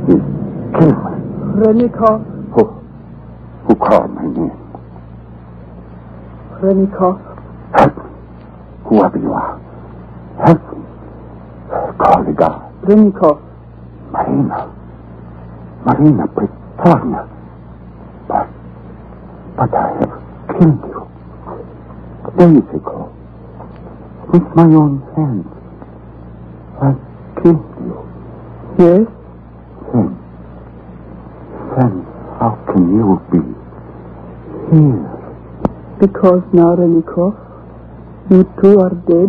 He's killing me. Rennikov. Who called my name? Rennikov. Help me. Whoever you are. Help me. Call the guard. Rennikov. Marina Petrovna. But I have killed you. Days ago. With my own hands. I killed you. Yes? Then how can you be here? Because now, Rennikov, you too are dead.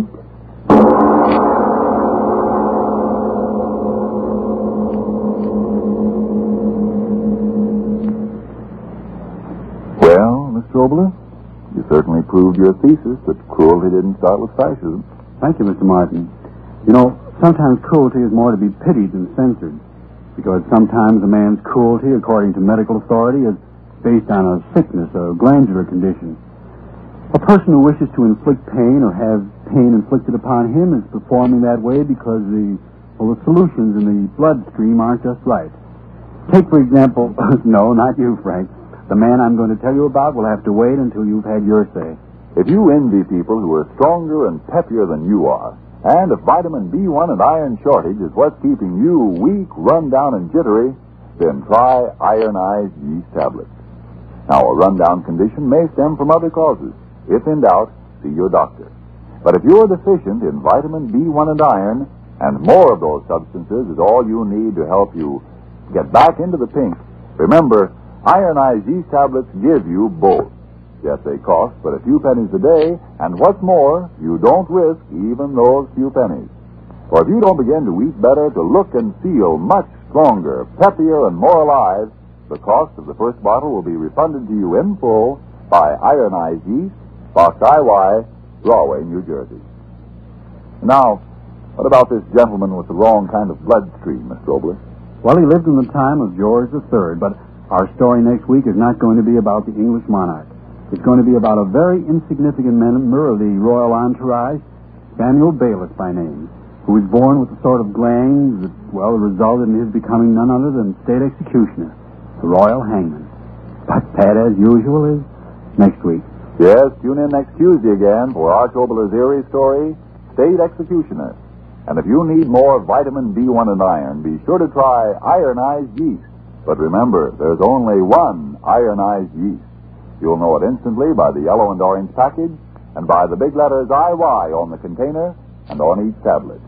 Well, Mr. Oboler, you certainly proved your thesis that cruelty didn't start with fascism. Thank you, Mr. Martin. You know, sometimes cruelty is more to be pitied than censored, because sometimes a man's cruelty, according to medical authority, is based on a sickness, a glandular condition. A person who wishes to inflict pain or have pain inflicted upon him is performing that way because the solutions in the bloodstream aren't just right. Take, for example, no, not you, Frank. The man I'm going to tell you about will have to wait until you've had your say. If you envy people who are stronger and peppier than you are, and if vitamin B1 and iron shortage is what's keeping you weak, run down, and jittery, then try ironized yeast tablets. Now, a rundown condition may stem from other causes. If in doubt, see your doctor. But if you're deficient in vitamin B1 and iron, and more of those substances is all you need to help you get back into the pink, remember, ironized yeast tablets give you both. Yes, they cost but a few pennies a day, and what's more, you don't risk even those few pennies. For if you don't begin to eat better, to look and feel much stronger, peppier, and more alive, the cost of the first bottle will be refunded to you in full by Ironized Yeast, Box IY, Rahway, New Jersey. Now, what about this gentleman with the wrong kind of bloodstream, Mr. Oboler? Well, he lived in the time of George III, but our story next week is not going to be about the English monarch. It's going to be about a very insignificant member of the royal entourage, Samuel Bayliss by name, who was born with a sort of glands that, well, resulted in his becoming none other than state executioner, the royal hangman. But that, as usual, is next week. Yes, tune in next Tuesday again for Arch Oboler's eerie story, State Executioner. And if you need more vitamin B1 and iron, be sure to try ironized yeast. But remember, there's only one ironized yeast. You'll know it instantly by the yellow and orange package and by the big letters IY on the container and on each tablet.